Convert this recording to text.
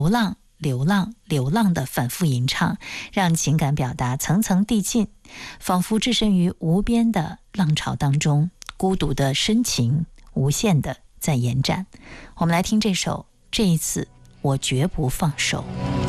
流浪的反复吟唱，让情感表达层层递进，仿佛置身于无边的浪潮当中，孤独的深情无限的在延展。我们来听这首《这一次我绝不放手》。